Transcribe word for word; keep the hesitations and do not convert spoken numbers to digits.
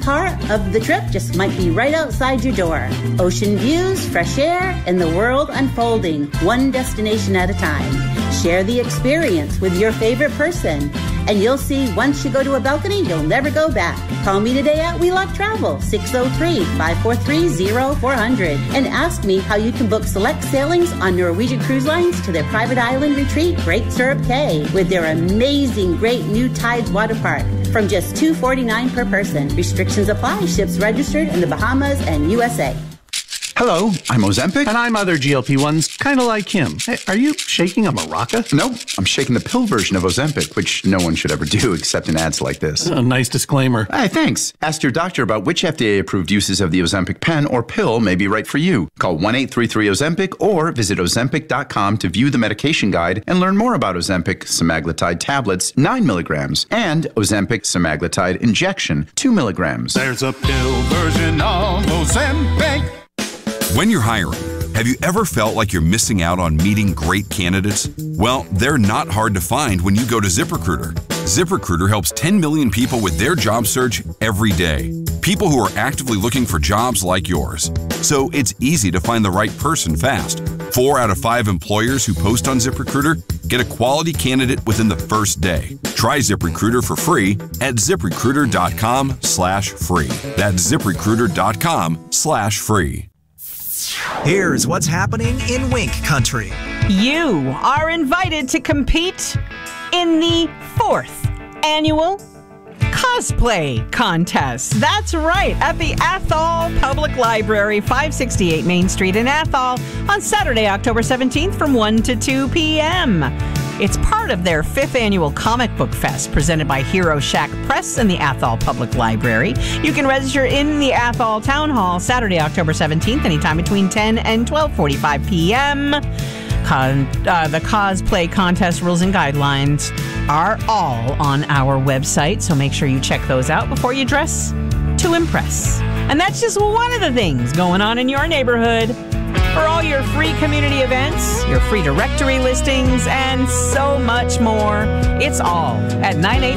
part of the trip just might be right outside your door. Ocean views, fresh air, and the world unfolding, one destination at a time. Share the experience with your favorite person, and you'll see once you go to a balcony, you'll never go back. Call me today at We Love Travel, six oh three, five four three, oh four hundred, and ask me how you can book select sailings on Norwegian Cruise Lines to their private island retreat, Great Stirrup Cay, with their amazing Great New Tides water park from just two hundred forty-nine dollars per person. Restrictions apply. Ships registered in the Bahamas and U S A. Hello, I'm Ozempic. And I'm other G L P ones, kind of like him. Hey, are you shaking a maraca? Nope, I'm shaking the pill version of Ozempic, which no one should ever do except in ads like this. A nice disclaimer. Hey, thanks. Ask your doctor about which F D A-approved uses of the Ozempic pen or pill may be right for you. Call one eight three three Ozempic or visit Ozempic dot com to view the medication guide and learn more about Ozempic semaglutide tablets, nine milligrams, and Ozempic semaglutide injection, two milligrams. There's a pill version of Ozempic. When you're hiring, have you ever felt like you're missing out on meeting great candidates? Well, they're not hard to find when you go to ZipRecruiter. ZipRecruiter helps ten million people with their job search every day. People who are actively looking for jobs like yours. So it's easy to find the right person fast. Four out of five employers who post on ZipRecruiter get a quality candidate within the first day. Try ZipRecruiter for free at ZipRecruiter dot com slash free. That's ZipRecruiter dot com slash free. Here's what's happening in Wink Country. You are invited to compete in the fourth annual cosplay contest. That's right, at the Athol Public Library, five sixty-eight Main Street in Athol on Saturday, October seventeenth from one to two p.m. It's part of their fifth annual Comic Book Fest presented by Hero Shack Press and the Athol Public Library. You can register in the Athol Town Hall Saturday, October seventeenth, anytime between ten and twelve forty-five p.m. Con- uh, the cosplay contest rules and guidelines are all on our website, so make sure you check those out before you dress to impress. And that's just one of the things going on in your neighborhood. For all your free community events, your free directory listings, and so much more, it's all at nine eighty